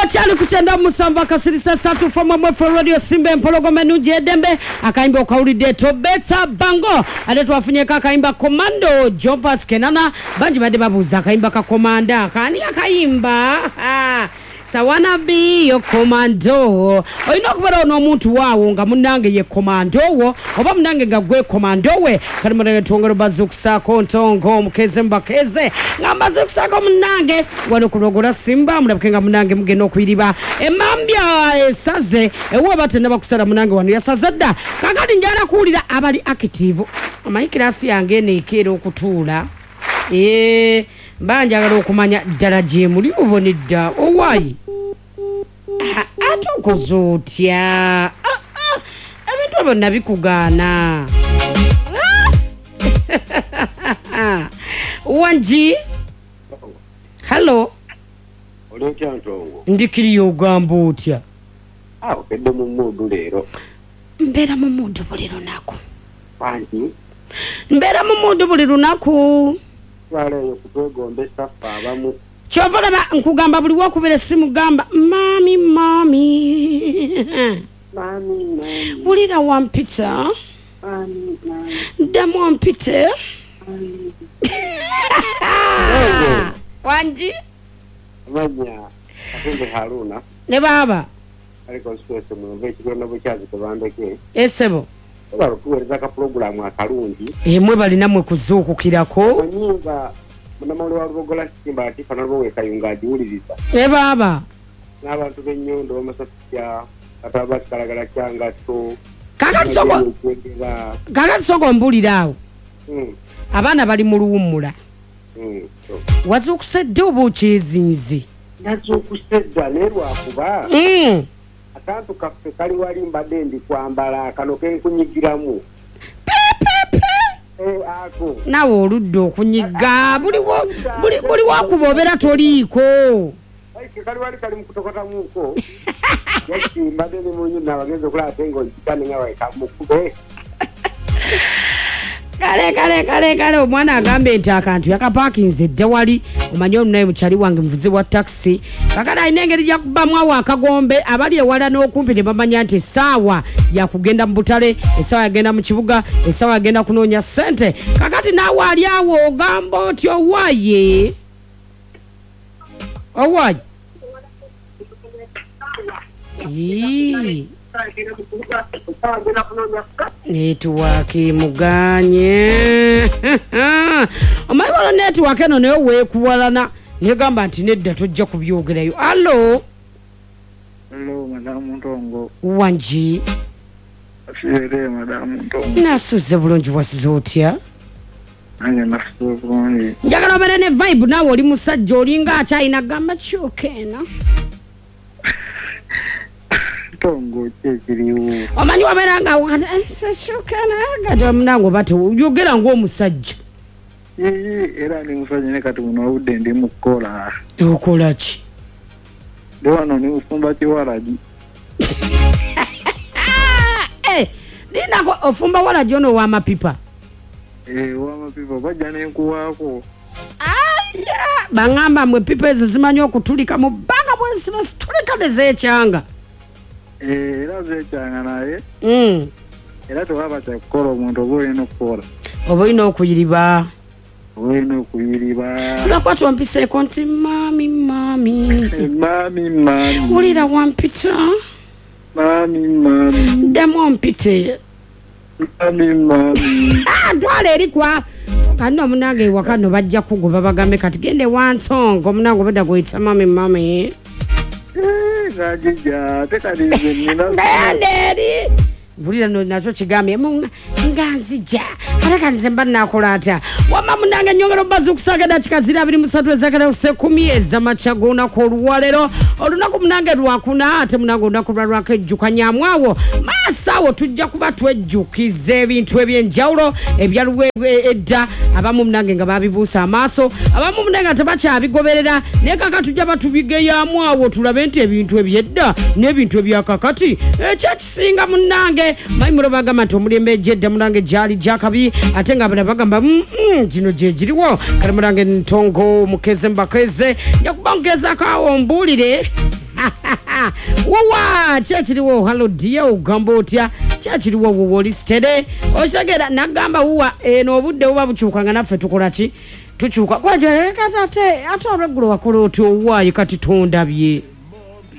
Wachali kuchenda musamba kasirisa satu fama mwefu radio simbe mpologome nunji edembe akaimba ukaulide to beta bango adetu wafunyeka akaimba komando Jopas Kenana banji babuza akaimba kakomanda kani akaimba Tawana be yo komando oyino kubara ono muntu wawo nga munange ye komando wo oba munange nga gwe komando we kali munange tongero bazuksa kontongo mukeze mbakeze ngamba zuksa munange wano kulogora simba mulabukenga munange mugeno kwiriba emambya esaze ewo batenda bakusala munange wano yasazadda kakati njala kuulira abali active amayikirasi yange neekero okutula banja galo kumanya daraje muri ubonidda owayi atukozotya ebintu abonna bikugana Wanji hello olekya ntongo ndikiriyo gambo otya okedde mu mudu leero mbera mu mudu buli lunaku wanji mbera mu mudu buli lunaku waleyo kutwegombe safa abamu chovola nkugamba buli wakubere simu gamba mami ulira wampita damu wampite Wanji manya afunde Haruna ne baba aliko stress mu vekigona buchazi kubandeke esebo balo tuwereza ka program akalungi mwe bali namwe kuzukukirako nyimba munamalo wa Rugogola simba ati fanabo we kayunga jiwuliriza baba n'abantu b'ennyondo bamasasya atabati kalagala kyanga to kakati soko mbulirawo abaana bali mu luwummula wazukusedde oba okyezinze nazukusedda nerwakuba akantu kaffe kali wali mbadde ndi kwambala kano kenkunyigiramu ako nawe oludde okunyiga buli wakubobera toliiko kali wali kali mukutokotamuko yaki mbadde ni munyu nabagenze okulaba tengo nkitani nga wakamukube kale omwana agambe nti akantu yakapakinze dde wali omanye olunaye mukyali wange muvuzi wa taxi kakati alina engeri gyakubamu awo akagombe abali ewala n'okumpi ne bamanya nti essaawa yakugenda mu butale essaawa yagenda mu kibuga essaawa yagenda kunoonya ssente kakati naawe ali awo ogamba oti owaaye network muganye omayiwala network eno nayo weekuwalana negamba nti nedda tojja kubyogerayo allo madamu ntongo Wanji asire madamu ntongo nasuze bulungi wasize otya anye nasuze bulungi njagala obere ne vibe nawe oli musajja olinga akyalina gamba kyokena tongo chekiriwo omanyi waberanga shokena gata mnango bate yogera ng'omusajja era ni musajja ne kati muno udde ndi mukola okola ki wano ni ufumba kiwalaji ninako ofumba walaji ono wamapipa wamapipa bajja nenkuwaako bangamba mwe pipa ezo zimanyi okutulika mu bbanga bwensino situlika nezeekyanga era zeekyanga naye era tewaba kyakukola omuntu oba olina okukola oba olina okuyiriba lwakuba twampiseeko nti mami ulira wampita ddamu ompite twala erikwa kano omunange ewaka no bajja kugoba bagambe kati gende wansonga omunange obedda gweyita mami gajija tekalize nina nderi bulira nakyo kigambye nganzija alekanize mba nakola atya wama munange nyongera obbazi okusagada kikazira 23 ezakala sekumi ezamachago olunaku oluwalero olunaku munange lwakuna ate munange olunaku lwalwako ejjukanyamwawo maasawo tujja kuba twejjukiza ebintu ebyenjawulo ebyaluwe edda abamu munange nga babibuusa amaaso abamu munange tebakyabigoberera naye kaka tujja batubigeyamwawo tulabe nti ebintu ebyedda n'ebintu ebyakakati ekyekisinga munange mayimuro bagamba nti omulembe ejjedda munange gyali gyakabi ate nga bala bagamba gino gye giriwo kale munange ntongo mukeze mbakeze njakuba ngezaako awo mbuulire Wuwa kyekiriwo halo dia ugamba otya kyekiriwo woli stere oshagera nagamba wuwa eno obudde buba bukyukanga naffe tukola ki tukyuka kwaje katate ate olweggulo wakola otyo wuwa kati tondabye